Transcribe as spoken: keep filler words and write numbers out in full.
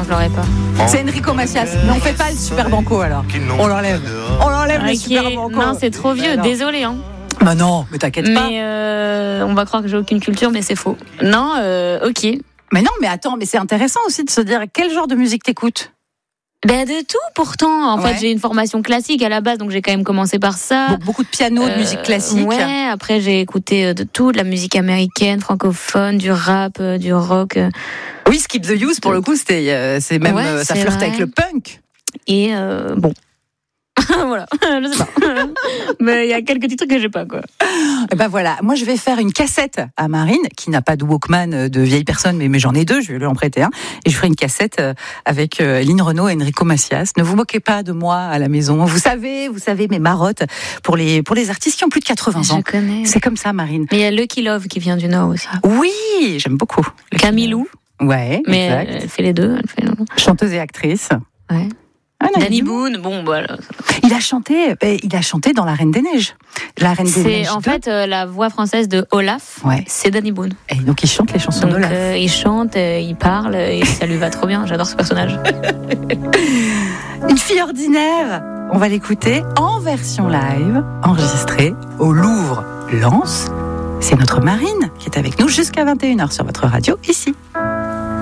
je l'aurais pas. C'est Enrico Macias. Mais on fait pas le Super Banco alors. On l'enlève. On l'enlève le Ok, Super Banco. non, c'est trop vieux, non. désolé. Hein. Bah non, mais t'inquiète pas. Mais euh, on va croire que j'ai aucune culture, mais c'est faux. Non, euh, ok. Mais non, mais attends, mais c'est intéressant aussi de se dire quel genre de musique t'écoutes. Ben de tout pourtant. En Ouais. fait, j'ai une formation classique à la base, donc j'ai quand même commencé par ça. Be- Beaucoup de piano, de Euh, musique classique. Ouais, après j'ai écouté euh, de tout, de la musique américaine, francophone, du rap, euh, du rock. euh, Oui, Skip the Use, pour le coup, c'était, euh, c'est même, Ouais, euh, ça c'est flirte vrai. avec le punk. Et euh, bon. Voilà, je sais pas. Mais il y a quelques petits trucs que j'ai pas, quoi. Et ben voilà, moi je vais faire une cassette à Marine, qui n'a pas de Walkman de vieille personne, mais, mais j'en ai deux, je vais lui en prêter un. Et je ferai une cassette euh, avec euh, Lynn Renaud et Enrico Macias. Ne vous moquez pas de moi à la maison. Vous savez, vous savez mes marottes pour les, pour les artistes qui ont plus de quatre-vingts ans. Je connais. C'est comme ça, Marine. Mais il y a Lucky Love qui vient du Nord aussi. Oui, j'aime beaucoup. Camilou, Ouais, mais exact. elle, elle fait les deux. Elle fait... Chanteuse et actrice. Ouais. Ah, non, Danny il- Boone, bon, voilà. Il a chanté, euh, il a chanté dans La Reine des Neiges. La Reine des C'est Neiges en deux. fait euh, la voix française de Olaf, Ouais. c'est Danny Boone. Et donc il chante les chansons Donc de Olaf. euh, il chante, euh, il parle, et ça lui va trop bien. J'adore ce personnage. Une fille ordinaire. On va l'écouter en version live, enregistrée au Louvre Lens. C'est notre Marine qui est avec nous jusqu'à vingt et une heures sur votre radio, ici.